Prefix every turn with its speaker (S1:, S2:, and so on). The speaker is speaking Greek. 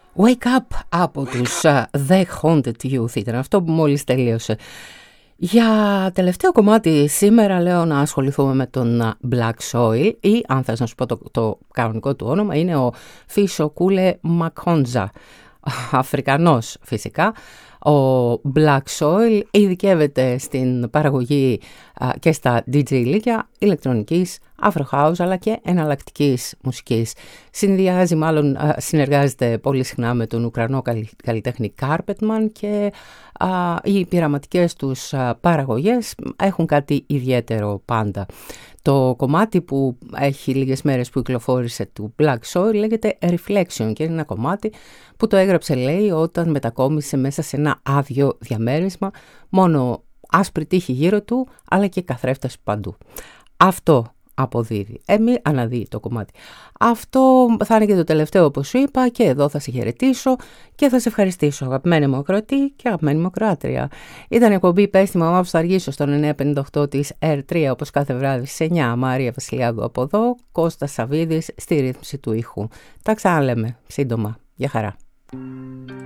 S1: Wake Up από τους The Haunted Youth ήταν αυτό που μόλις τελείωσε. Για τελευταίο κομμάτι σήμερα λέω να ασχοληθούμε με τον Black Soil ή αν θες να σου πω το κανονικό του όνομα είναι ο Φίσο-Κούλε Μακόντζα, Αφρικανός φυσικά. Ο Black Soil ειδικεύεται στην παραγωγή και στα DJ λύκια ηλεκτρονικής, Afro House αλλά και εναλλακτικής μουσικής. Συνεργάζεται πολύ συχνά με τον Ουκρανό καλλιτέχνη Carpetman και οι πειραματικές τους παραγωγές έχουν κάτι ιδιαίτερο πάντα. Το κομμάτι που έχει λίγες μέρες που κυκλοφόρησε του Black Soil λέγεται Reflection και είναι ένα κομμάτι που το έγραψε λέει όταν μετακόμισε μέσα σε ένα άδειο διαμέρισμα, μόνο άσπρη τύχη γύρω του αλλά και καθρέφτες παντού. Αυτό αποδίδει. Αναδύει το κομμάτι. Αυτό θα είναι και το τελευταίο όπως σου είπα και εδώ θα σε χαιρετήσω και θα σε ευχαριστήσω αγαπημένη μου ακροατή και αγαπημένη μου ακροάτρια. Ήταν η εκπομπή Πέστη Μαμά που θα αργήσω στον 958 της R3 όπως κάθε βράδυ στις 9. Μάρια Βασιλιάδου από εδώ, Κώστας Σαβίδης στη ρύθμιση του ήχου. Τα ξαναλέμε σύντομα. Γεια χαρά.